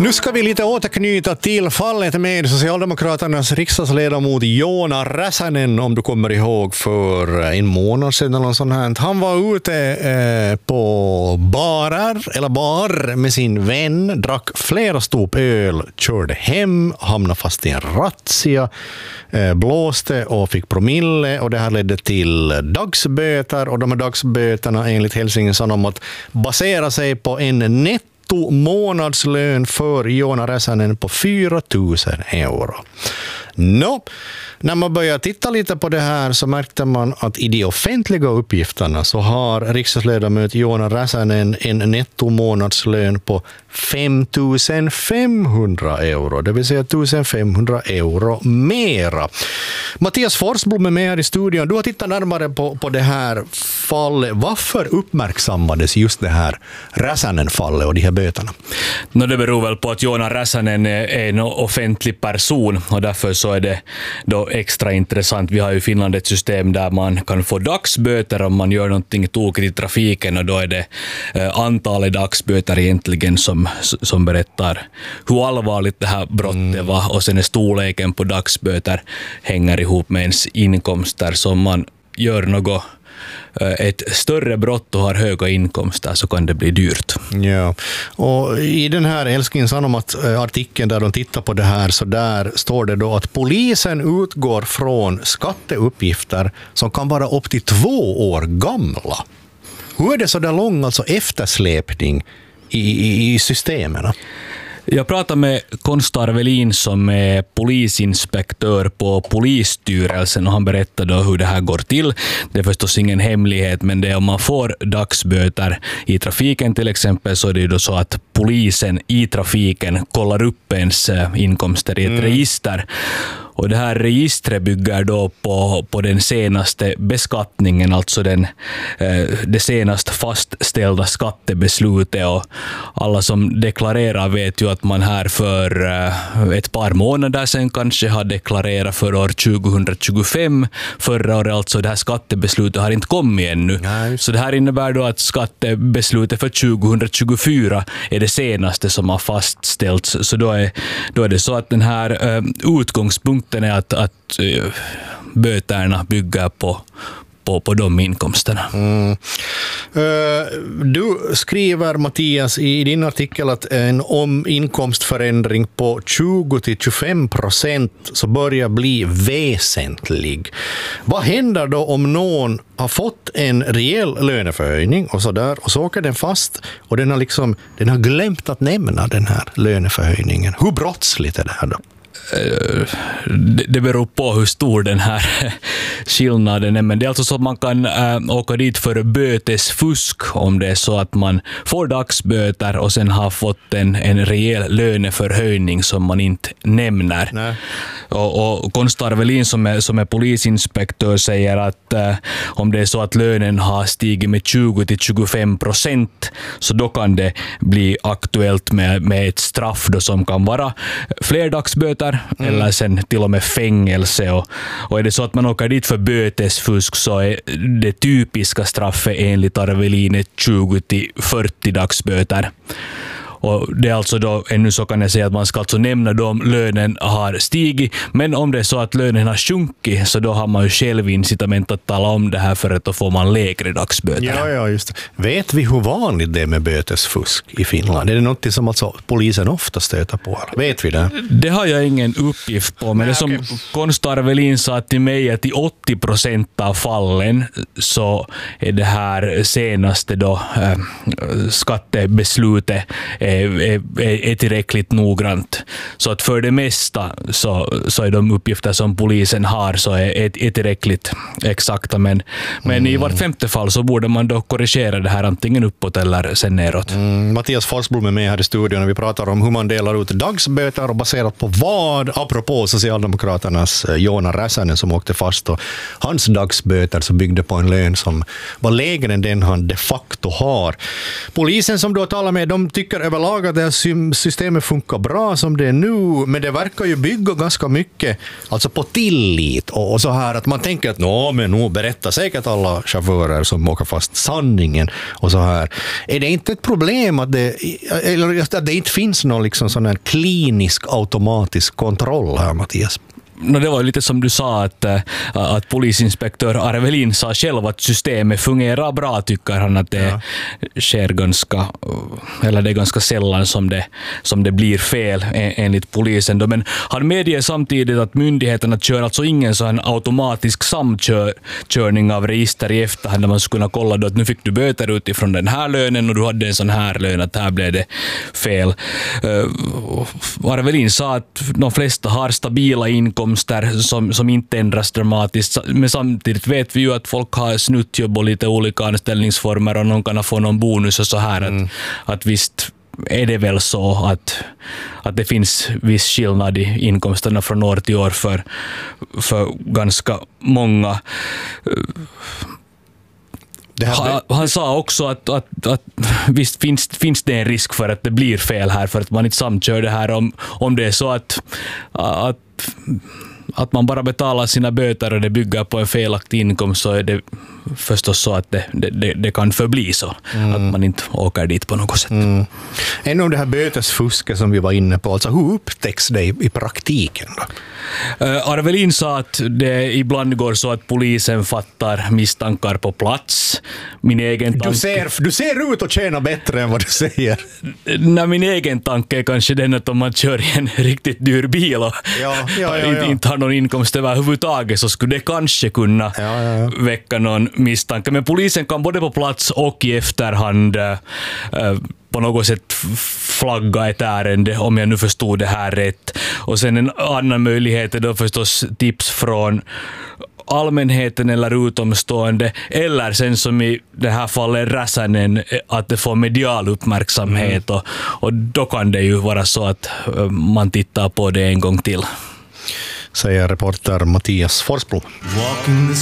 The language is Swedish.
Nu ska vi lite återknyta till fallet med Socialdemokraternas riksdagsledamot Joona Räsänen, om du kommer ihåg, för en månad sedan eller något sånt här. Han var ute på bar med sin vän, drack flera stop öl, körde hem, hamnade fast i en razzia, blåste och fick promille, och det här ledde till dagsböter, och de här dagsböterna enligt Helsingin Sanomat basera sig på en månadslön för Joona Räsänen på 4 000 euro. När man börjar titta lite på det här så märkte man att i de offentliga uppgifterna så har riksdagsledamot Joona Räsänen en nettomånadslön på 5 500 euro, det vill säga 1 500 euro mera. Mattias Forsblom är med här i studion. Du har tittat närmare på det här fallet. Varför uppmärksammades just det här Räsänen-fallet och de här böterna? Det beror väl på att Joona Räsänen är en offentlig person, och därför så är det då extra intressant. Vi har ju i Finland ett system där man kan få dagsböter om man gör någonting tokigt i trafiken, och då är det antalet dagsböter egentligen som berättar hur allvarligt det här brottet var, och sen är storleken på dagsböter hänger ihop med ens inkomster. Så om man gör något ett större brott och har höga inkomster så kan det bli dyrt. Ja, och i den här Helsingin Sanomat-artikeln där de tittar på det här, så där står det då att polisen utgår från skatteuppgifter som kan vara upp till 2 år gamla. Hur är det så där lång eftersläpning i systemen? Jag pratade med Konst Arvelin som är polisinspektör på polisstyrelsen, och han berättade hur det här går till. Det är förstås ingen hemlighet, men det är om man får dagsböter i trafiken till exempel, så är det ju då så att polisen i trafiken kollar upp ens inkomster i ett register. Och det här registret bygger då på den senaste beskattningen, alltså det senast fastställda skattebeslutet. Och alla som deklarerar vet ju att man här för ett par månader sedan kanske har deklarerat för år 2025. Förra året, alltså det här skattebeslutet har inte kommit ännu. Nej. Så det här innebär då att skattebeslutet för 2024 är det senaste som har fastställts. Så då är det så att den här utgångspunkten är att böterna bygger på de inkomsterna. Du skriver, Mattias, i din artikel att en inkomstförändring på 20-25% så börjar bli väsentlig. Vad händer då om någon har fått en rejäl löneförhöjning och så åker den fast, och den har glömt att nämna den här löneförhöjningen? Hur brottsligt är det här då? Det beror på hur stor den här skillnaden är, men det är alltså så att man kan åka dit för bötesfusk om det är så att man får dagsböter och sen har fått en rejäl löneförhöjning som man inte nämner. Nej. Och Konst Arvelin som är polisinspektör säger att om det är så att lönen har stigit med 20-25%, så då kan det bli aktuellt med ett straff då som kan vara fler dagsböter eller sen till och med fängelse. Och är det så att man åker dit för bötesfusk, så är det typiska straffet enligt Arvelin 20-40 dagsböter. Och det är alltså då, ännu så kan jag säga att man ska alltså nämna då om lönen har stigit, men om det är så att lönen har sjunkit, så då har man ju själv incitament att tala om det här, för att då får man lägre dagsböter. Ja, just det. Vet vi hur vanligt det är med bötesfusk i Finland? Är det något som alltså polisen ofta stöter på? Vet vi det? Det har jag ingen uppgift på, men det som Konst Arvelin sa till mig, att i 80% av fallen så är det här senaste då skattebeslutet är tillräckligt noggrant. Så att för det mesta så är de uppgifter som polisen har så är tillräckligt exakta. Men i vart 5:e fall så borde man då korrigera det här antingen uppåt eller sen neråt. Mattias Forsblom är med här i studion när vi pratar om hur man delar ut dagsböter, och baserat på vad, apropå Socialdemokraternas Joona Räsänen som åkte fast, och hans dagsböter så byggde på en lön som var lägre än den han de facto har. Polisen som du har talat med, de tycker överlag överlag att det här systemet funkar bra som det är nu, men det verkar ju bygga ganska mycket alltså på tillit och så här att man tänker att men nu berättar säkert alla chaufförer som åker fast sanningen och så här. Är det inte ett problem att det inte finns någon liksom sån här klinisk automatisk kontroll här, Mattias? Det var lite som du sa att polisinspektör Arvelin sa själv att systemet fungerar bra, tycker han, att det sker det är ganska sällan som det blir fel enligt polisen. Men han medger samtidigt att myndigheterna kör alltså ingen sån automatisk samkörning av register i efterhand där man skulle kunna kolla då att nu fick du böter utifrån den här lönen och du hade en sån här lön, att här blev det fel. Arvelin sa att de flesta har stabila inkomster som inte ändras dramatiskt. Men samtidigt vet vi ju att folk har snuttjobb och lite olika anställningsformer och någon kan få någon bonus och så här. Att visst är det väl så att det finns viss skillnad i inkomsterna från år till år för ganska många. Han sa också att visst finns det en risk för att det blir fel här, för att man inte samkör det här om det är så att man bara betalar sina böter och det bygger på en felaktig inkomst, så är det förstås så att det kan förbli så. Att man inte åker dit på något sätt. En av det här bötesfusket som vi var inne på, alltså hur upptäcks det i praktiken då? Arvelin sa att det ibland går så att polisen fattar misstankar på plats. Min egen tanke... Du ser ut att tjäna bättre än vad du säger. Min egen tanke är kanske den att om man kör i en riktigt dyr bil och inte har någon inkomst överhuvudtaget, så skulle det kanske kunna väcka någon misstanke. Men polisen kan både på plats och i efterhand på något sätt flagga ett ärende, om jag nu förstod det här rätt. Och sen en annan möjlighet är då förstås tips från allmänheten eller utomstående, eller sen som i det här fallet Räsänen, att det får medial uppmärksamhet och då kan det ju vara så att man tittar på det en gång till. Säger reporter Mattias Forsblom.